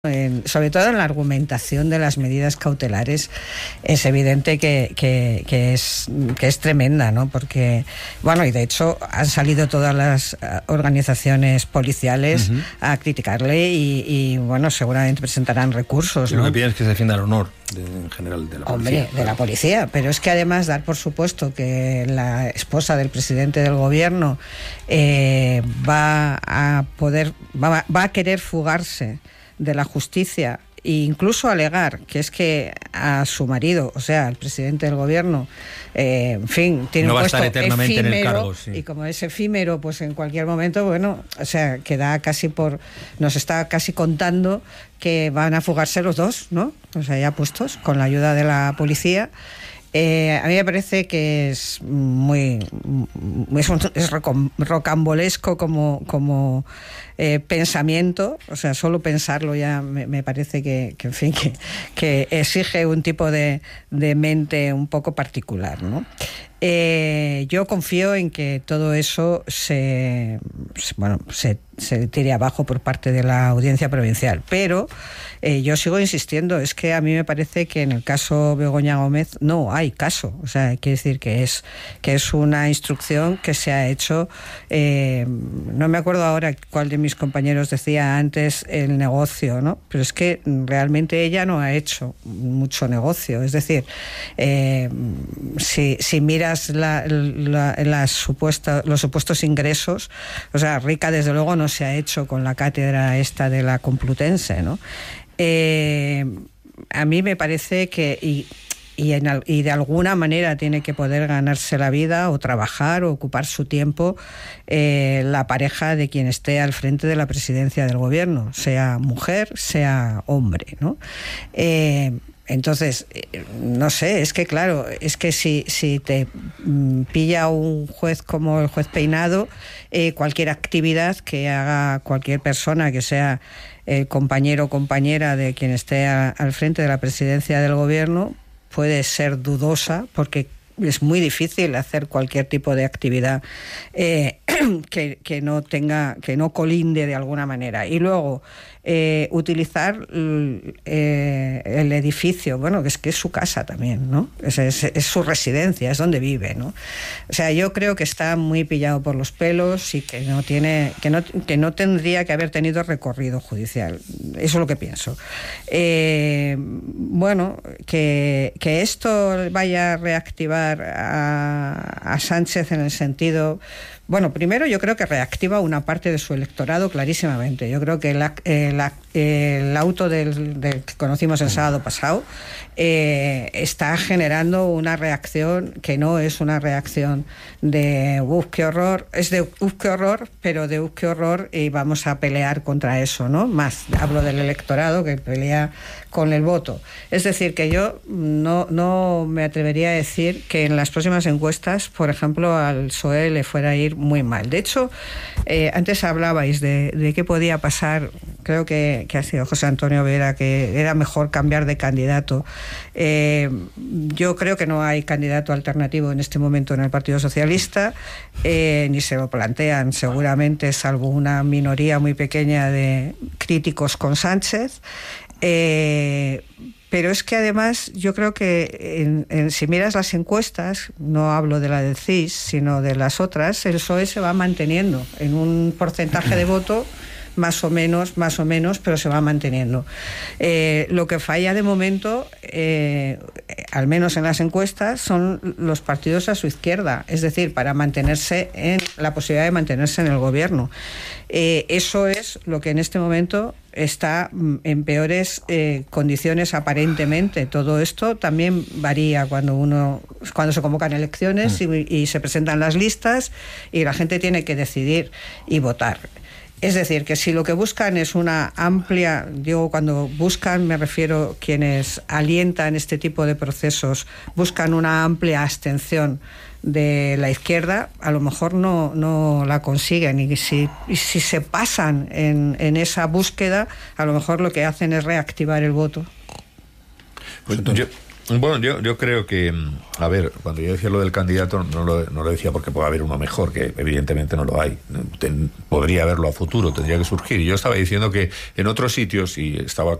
Sobre todo en la argumentación de las medidas cautelares, es evidente que es tremenda, ¿no? Porque, bueno, y de hecho han salido todas las organizaciones policiales a criticarle y bueno, seguramente presentarán recursos, ¿no? Lo que piden es que se defienda el honor en general de la policía. Hombre, de la policía, pero es que además dar por supuesto que la esposa del presidente del gobierno va a querer fugarse de la justicia e incluso alegar que es que a su marido, o sea, al presidente del gobierno, en fin, tiene no un va puesto a estar eternamente efímero, en el cargo, sí. Y como es efímero, pues en cualquier momento, bueno, o sea, nos está casi contando que van a fugarse los dos, ¿no? O sea, ya puestos, con la ayuda de la policía. A mí me parece que es rocambolesco como pensamiento, o sea, solo pensarlo ya me parece que en fin, que exige un tipo de mente un poco particular, ¿no? Yo confío en que todo eso se tire abajo por parte de la Audiencia Provincial, pero yo sigo insistiendo, es que a mí me parece que en el caso Begoña Gómez no hay caso, o sea, quiere decir que es una instrucción que se ha hecho, no me acuerdo ahora cuál de mis compañeros decía antes el negocio, ¿no? Pero es que realmente ella no ha hecho mucho negocio, es decir, si miras los supuestos ingresos, o sea, rica desde luego no se ha hecho con la cátedra esta de la Complutense, ¿no? A mí me parece que y de alguna manera tiene que poder ganarse la vida o trabajar o ocupar su tiempo la pareja de quien esté al frente de la presidencia del gobierno, sea mujer, sea hombre, ¿no? Entonces, no sé, es que claro, es que si te pilla un juez como el juez Peinado, cualquier actividad que haga cualquier persona que sea el compañero o compañera de quien esté al frente de la presidencia del gobierno puede ser dudosa, porque es muy difícil hacer cualquier tipo de actividad que no colinde de alguna manera. Y luego utilizar el edificio, bueno, que es su casa también, ¿no? Es su residencia, es donde vive, ¿no? O sea, yo creo que está muy pillado por los pelos y que no tendría que haber tenido recorrido judicial. Eso es lo que pienso. Bueno, que esto vaya a reactivar a Sánchez en el sentido... Bueno, primero yo creo que reactiva una parte de su electorado clarísimamente. Yo creo que el auto del que conocimos el sábado pasado está generando una reacción que no es una reacción de qué horror, es de qué horror, pero de qué horror y vamos a pelear contra eso, ¿no? Más hablo del electorado que pelea con el voto. Es decir, que yo no me atrevería a decir que en las próximas encuestas, por ejemplo, al PSOE le fuera a ir muy mal. De hecho, antes hablabais de qué podía pasar, creo que ha sido José Antonio Vera, que era mejor cambiar de candidato. Yo creo que no hay candidato alternativo en este momento en el Partido Socialista, ni se lo plantean seguramente, salvo una minoría muy pequeña de críticos con Sánchez. Pero es que además yo creo que si miras las encuestas, no hablo de la del CIS, sino de las otras, el PSOE se va manteniendo en un porcentaje de voto más o menos, pero se va manteniendo. Lo que falla de momento, al menos en las encuestas, son los partidos a su izquierda, es decir, para mantenerse en la posibilidad de mantenerse en el gobierno. Eso es lo que en este momento está en peores condiciones aparentemente. Todo esto también varía cuando se convocan elecciones y se presentan las listas y la gente tiene que decidir y votar. Es decir, que si lo que buscan es una amplia, digo, cuando buscan me refiero quienes alientan este tipo de procesos, buscan una amplia abstención de la izquierda, a lo mejor no la consiguen, y si se pasan en esa búsqueda, a lo mejor lo que hacen es reactivar el voto. Pues Bueno, yo creo que, a ver, cuando yo decía lo del candidato, no lo decía porque puede haber uno mejor, que evidentemente no lo hay. Podría haberlo a futuro, tendría que surgir. Yo estaba diciendo que en otros sitios, y estaba